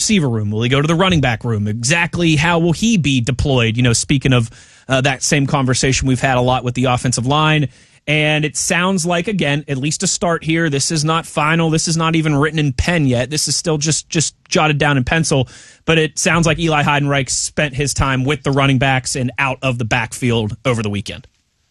receiver room? Will he go to the running back room? Exactly how will he be deployed? Speaking of that same conversation we've had a lot with the offensive line. And it sounds like, again, at least to start here, this is not final. This is not even written in pen yet. This is still just jotted down in pencil. But it sounds like Eli Heidenreich spent his time with the running backs and out of the backfield over the weekend.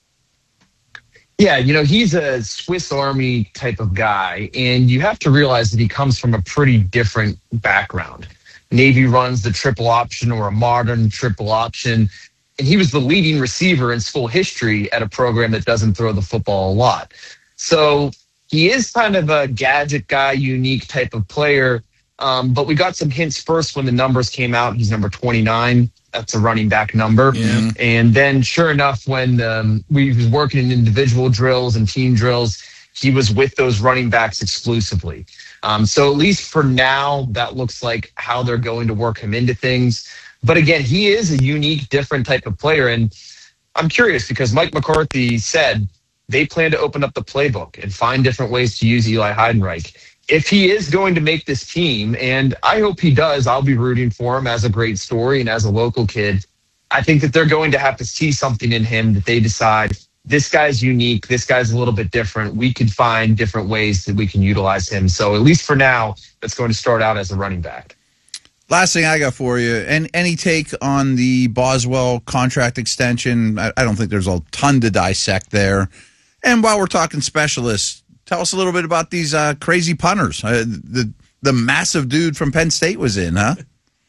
Yeah, he's a Swiss Army type of guy, and you have to realize that he comes from a pretty different background. Navy runs the triple option or a modern triple option, and he was the leading receiver in school history at a program that doesn't throw the football a lot. So he is kind of a gadget guy, unique type of player, but we got some hints first when the numbers came out. He's number 29. That's a running back number. Yeah. And then sure enough, when we was working in individual drills and team drills, he was with those running backs exclusively. So at least for now, that looks like how they're going to work him into things. But again, he is a unique, different type of player. And I'm curious because Mike McCarthy said they plan to open up the playbook and find different ways to use Eli Heidenreich. If he is going to make this team, and I hope he does, I'll be rooting for him as a great story and as a local kid. I think that they're going to have to see something in him that they decide this guy's unique, this guy's a little bit different. We could find different ways that we can utilize him. So at least for now, that's going to start out as a running back. Last thing I got for you, and any take on the Boswell contract extension? I don't think there's a ton to dissect there. And while we're talking specialists, tell us a little bit about these crazy punters. The massive dude from Penn State was in, huh?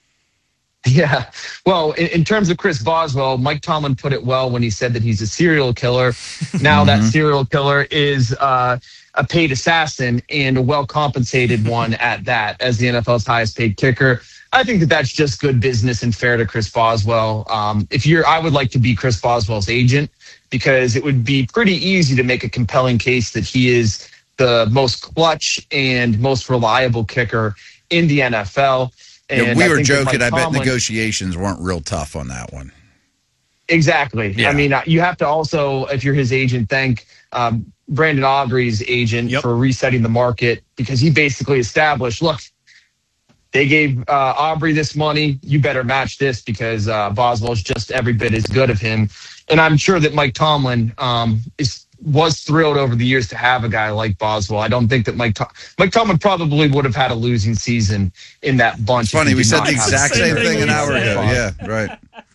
Yeah. Well, in terms of Chris Boswell, Mike Tomlin put it well when he said that he's a serial killer. Now that serial killer is a paid assassin and a well-compensated one at that as the NFL's highest paid kicker. I think that that's just good business and fair to Chris Boswell. I would like to be Chris Boswell's agent because it would be pretty easy to make a compelling case that he is the most clutch and most reliable kicker in the NFL. And we were joking. I bet negotiations weren't real tough on that one. Exactly. Yeah. I mean, you have to also, if you're his agent, thank Brandon Aubrey's agent for resetting the market because he basically established, look, they gave Aubrey this money. You better match this because Boswell's just every bit as good of him. And I'm sure that Mike Tomlin was thrilled over the years to have a guy like Boswell. I don't think that Mike Tomlin probably would have had a losing season in that bunch. It's funny, we said the exact same thing an hour ago. Yeah, right.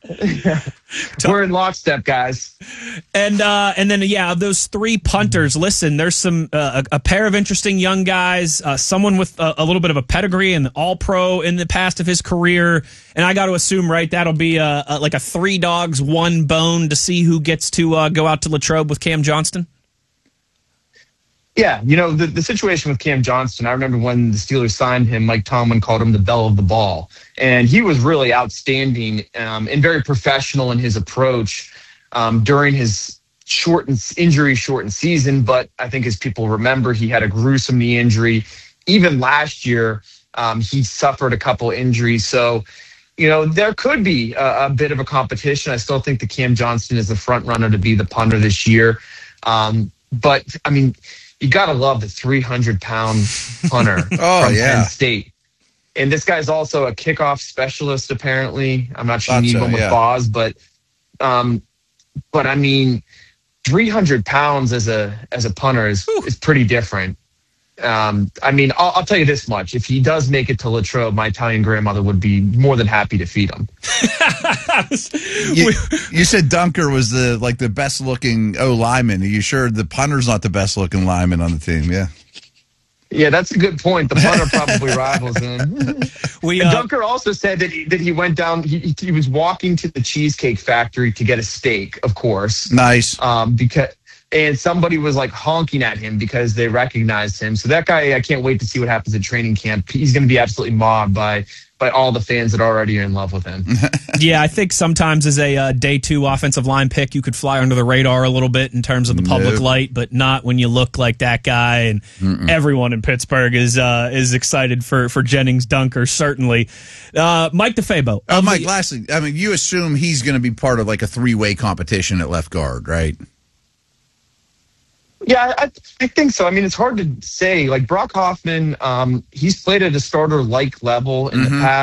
We're in lockstep, guys. And then those three punters. Listen, there's some a pair of interesting young guys. Someone with a little bit of a pedigree and All-Pro in the past of his career. And I got to assume, right, that'll be like a 3 dogs, 1 bone to see who gets to go out to Latrobe with Cam Johnston. Yeah, the situation with Cam Johnston, I remember when the Steelers signed him, Mike Tomlin called him the belle of the ball. And he was really outstanding and very professional in his approach during his injury-shortened season. But I think as people remember, he had a gruesome knee injury. Even last year, he suffered a couple injuries. So, there could be a bit of a competition. I still think that Cam Johnston is the front runner to be the punter this year. But, I mean, you got to love the 300-pound punter from Penn State. And this guy's also a kickoff specialist, apparently. I'm not sure you need one with Boz, but I mean, 300 pounds as a punter is pretty different. I mean, I'll tell you this much. If he does make it to Latrobe, my Italian grandmother would be more than happy to feed him. You said Dunker was the best looking lineman. Are you sure the punter's not the best looking lineman on the team? Yeah. Yeah, that's a good point. The punter probably rivals him. Dunker also said that he went down. He was walking to the Cheesecake Factory to get a steak, of course. Nice. And somebody was like honking at him because they recognized him. So that guy, I can't wait to see what happens at training camp. He's going to be absolutely mobbed by all the fans that already are in love with him. Yeah, I think sometimes as a day 2 offensive line pick, you could fly under the radar a little bit in terms of the public light, but not when you look like that guy. And everyone in Pittsburgh is excited for Jennings Dunker, certainly. Mike DeFabo. Mike, lastly, I mean, you assume he's going to be part of like a 3-way competition at left guard, right? Yeah, I think so. I mean, it's hard to say. Like Brock Hoffman, he's played at a starter-like level in the past.